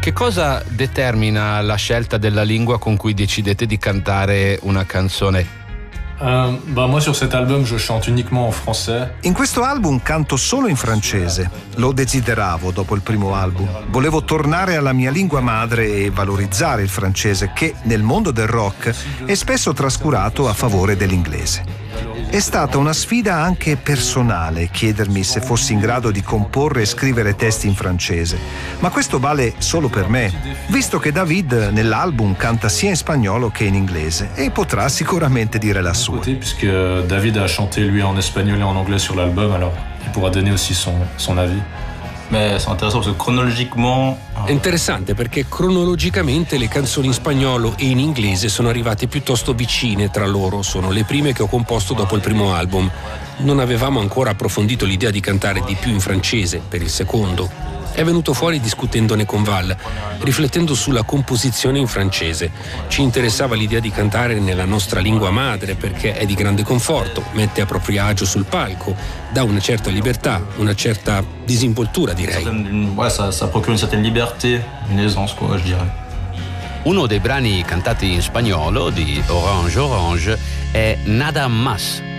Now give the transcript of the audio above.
Che cosa determina la scelta della lingua con cui decidete di cantare una canzone? Moi sur cet album je chante uniquement en français. In questo album canto solo in francese. Lo desideravo dopo il primo album. Volevo tornare alla mia lingua madre e valorizzare il francese che, nel mondo del rock, è spesso trascurato a favore dell'inglese. È stata una sfida anche personale chiedermi se fossi in grado di comporre e scrivere testi in francese, ma questo vale solo per me, visto che David nell'album canta sia in spagnolo che in inglese e potrà sicuramente dire la sua. Puisque David a chanté lui en espagnol et en anglais sur l'album, alors il pourra donner aussi son avis. Mais c'est intéressant parce que chronologiquement. È interessante perché cronologicamente le canzoni in spagnolo e in inglese sono arrivate piuttosto vicine tra loro, sono le prime che ho composto dopo il primo album. Non avevamo ancora approfondito l'idea di cantare di più in francese per il secondo. È venuto fuori discutendone con Val, riflettendo sulla composizione in francese. Ci interessava l'idea di cantare nella nostra lingua madre perché è di grande conforto, mette a proprio agio sul palco, dà una certa libertà, una certa disinvoltura, direi. Ça procure une certaine liberté, une aisance, quoi, je dirais. Uno dei brani cantati in spagnolo di Orange Orange è Nada Más.